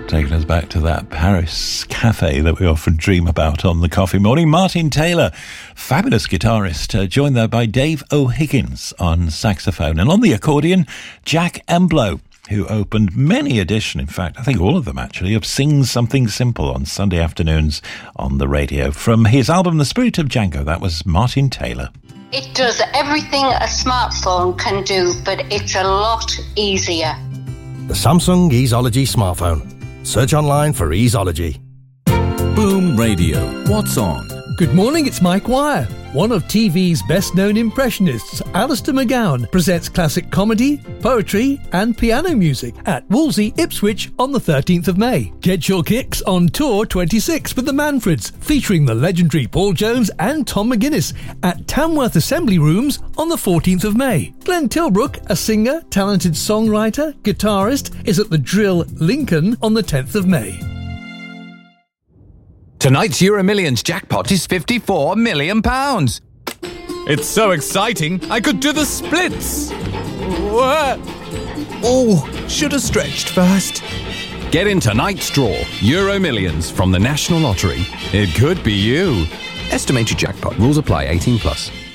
Taking us back to that Paris cafe that we often dream about on the Coffee Morning. Martin Taylor, fabulous guitarist, joined there by Dave O'Higgins on saxophone. And on the accordion, Jack Emblow, who opened many editions, in fact, I think all of them actually, of Sing Something Simple on Sunday afternoons on the radio. From his album The Spirit of Django, that was Martin Taylor. It does everything a smartphone can do, but it's a lot easier. The Samsung Easeology smartphone. Search online for Easeology. Boom Radio. What's on? Good morning, it's Mike Wire. One of TV's best-known impressionists, Alistair McGowan, presents classic comedy, poetry and piano music at Wolsey, Ipswich on the 13th of May. Get your kicks on Tour 26 with the Manfreds, featuring the legendary Paul Jones and Tom McGuinness at Tamworth Assembly Rooms on the 14th of May. Glenn Tilbrook, a singer, talented songwriter, guitarist, is at the Drill Lincoln on the 10th of May. Tonight's Euro Millions jackpot is £54 million. It's so exciting, I could do the splits. Oh, should have stretched first. Get in tonight's draw, Euro Millions from the National Lottery. It could be you. Estimated jackpot. Rules apply. 18+.